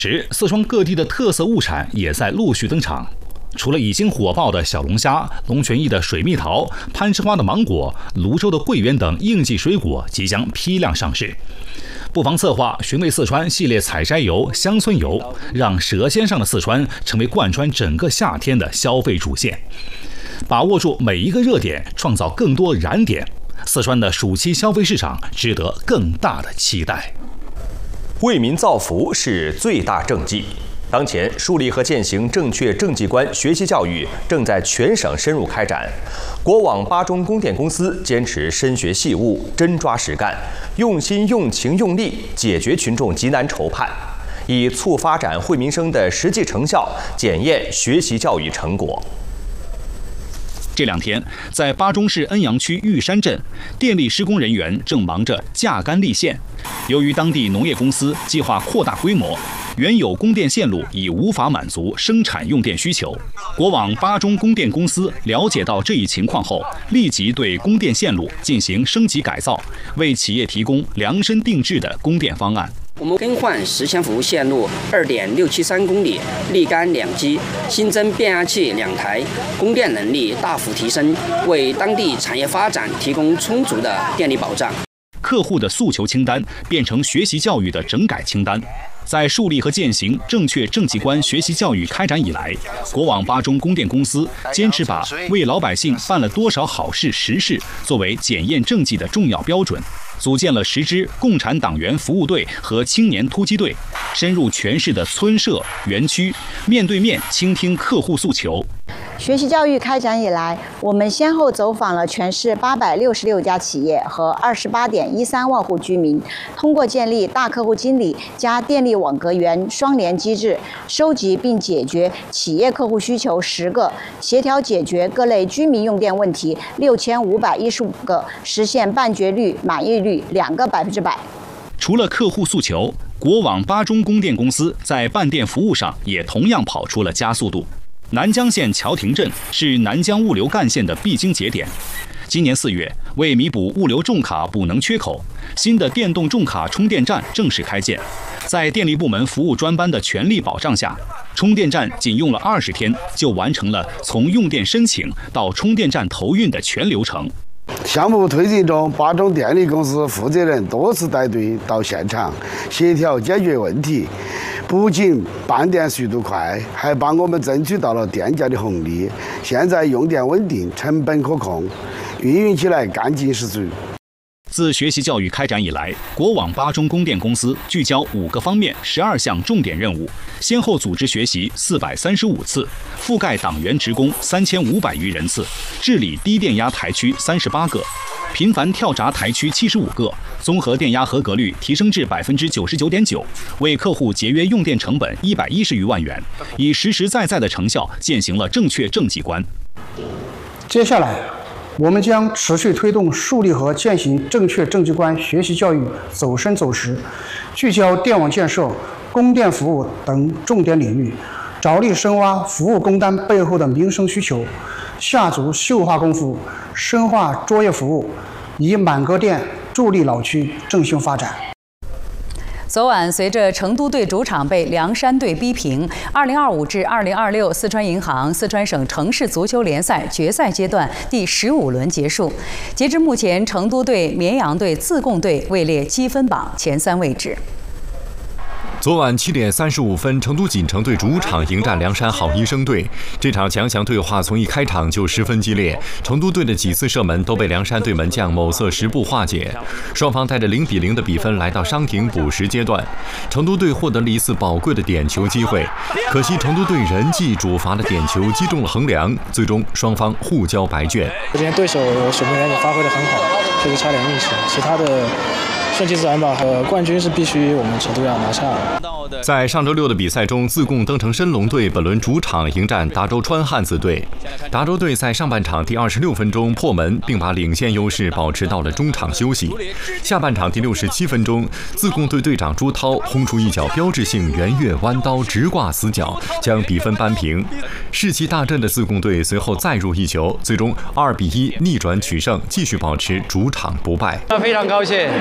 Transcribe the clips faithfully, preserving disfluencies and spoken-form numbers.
时，四川各地的特色物产也在陆续登场。除了已经火爆的小龙虾、龙泉驿的水蜜桃、攀枝花的芒果、泸州的桂圆等应季水果即将批量上市。不妨策划寻味四川系列采摘游、乡村游，让舌尖上的四川成为贯穿整个夏天的消费主线。把握住每一个热点，创造更多燃点，四川的暑期消费市场值得更大的期待。 为民造福是最大政绩。当前，树立和践行正确政绩观学习教育正在全省深入开展。国网八中供电公司坚持深学细务、真抓实干，用心、用情、用力解决群众急难愁盼，以促发展惠民生的实际成效检验学习教育成果。 这两天，在巴中市恩阳区玉山镇，电力施工人员正忙着架杆立线。由于当地农业公司计划扩大规模，原有供电线路已无法满足生产用电需求。国网巴中供电公司了解到这一情况后，立即对供电线路进行升级改造，为企业提供量身定制的供电方案。 我们更换实线服务线路二点六七三公里，立杆两基，新增变压器两台，供电能力大幅提升，为当地产业发展提供充足的电力保障。 客户的诉求清单变成学习教育的整改清单。在树立和践行正确政绩观学习教育开展以来，国网巴中供电公司坚持把为老百姓办了多少好事实事作为检验政绩的重要标准，组建了十支共产党员服务队和青年突击队，深入全市的村社、园区，面对面倾听客户诉求。 学习教育开展以来，我们先后走访了全市八百六十六家企业和二十八点一三万户居民，通过建立大客户经理加电力网格员双联机制，收集并解决企业客户需求十个，协调解决各类居民用电问题六千五百一十五个，实现办决率、满意率两个百分之百。 除了客户诉求，国网巴中供电公司在办电服务上也同样跑出了加速度。南江县桥亭镇是南江物流干线的必经节点。今年四月，为弥补物流重卡补能缺口，新的电动重卡充电站正式开建。在电力部门服务专班的全力保障下，充电站仅用了二十天就完成了从用电申请到充电站投运的全流程。 项目推进中，巴中电力公司负责人多次带队到现场协调解决问题，不仅办电速度快，还帮我们争取到了电价的红利。现在用电稳定，成本可控，运营起来干劲十足。 自学习教育开展以来，国网巴中供电公司聚焦五个方面、十二项重点任务，先后组织学习四百三十五次，覆盖党员职工三千五百余人次，治理低电压台区三十八个，频繁跳闸台区七十五个，综合电压合格率提升至百分之九十九点九，为客户节约用电成本一百一十余万元，以实实在在的成效践行了正确政绩观。 接下来，我们将持续推动树立和践行正确政绩观学习教育走深走实，聚焦电网建设、供电服务等重点领域，着力深挖服务工单背后的民生需求，下足绣花功夫，深化卓越服务，以满格电助力老区振兴发展。 昨晚，随着成都队主场被凉山队逼平，二零二五至二零二六四川银行四川省城市足球联赛决赛阶段第十五轮结束。截至目前，成都队、绵阳队、自贡队位列积分榜前三位置。 昨晚七点三十五分，成都锦城队主场迎战凉山好医生队。这场强强对话从一开场就十分激烈，成都队的几次射门都被凉山队门将某色十步化解。双方带着零比零的比分来到伤停补时阶段，成都队获得了一次宝贵的点球机会，可惜成都队人际主罚的点球击中了横梁，最终双方互交白卷。 今天对手守门员也发挥得很好，就是差点运气，其他的顺其自然吧。呃，冠军是必须我们成都要拿下的。 在上周六的比赛中，自贡登城申龙队本轮主场迎战达州川汉子队。达州队在上半场第二十六分钟破门，并把领先优势保持到了中场休息。下半场第六十七分钟，自贡队队长朱涛轰出一脚标志性圆月弯刀直挂死角，将比分扳平。士气大振的自贡队随后再入一球，最终二比一逆转取胜，继续保持主场不败。 非常高兴，这场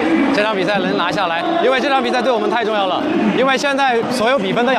场比赛能拿下来，因为这场比赛对我们太重要了，因为现在所有比分都要。